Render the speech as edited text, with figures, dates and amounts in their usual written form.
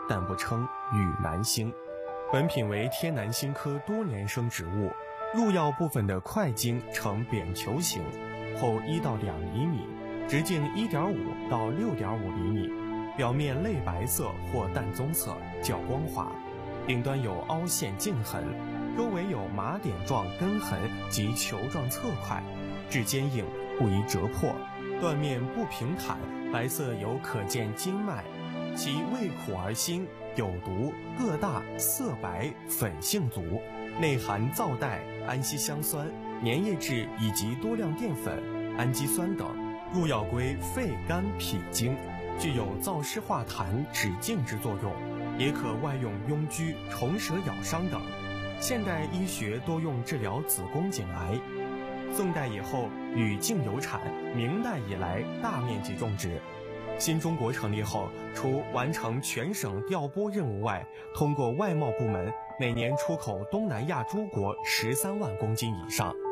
但不称与南星。本品为天南星科多年生植物，入药部分的块茎呈扁球形，厚1到2厘米，直径1.5到6.5厘米，表面类白色或淡棕色，较光滑，顶端有凹陷茎痕，周围有麻点状根痕及球状侧块，质坚硬，不宜折破，断面不平坦，白色有可见经脉，其味苦而辛，有毒，个大，色白，粉性足，内含皂带、氨烯香酸、粘液质以及多量淀粉、氨基酸等，入药归肺、肝、脾经，具有燥湿化痰、止痉之作用，也可外用痈疽、虫蛇咬伤等。现代医学多用治疗子宫颈癌。宋代以后女净有产，明代以来大面积种植。新中国成立后，除完成全省调拨任务外，通过外贸部门每年出口东南亚诸国13万公斤以上。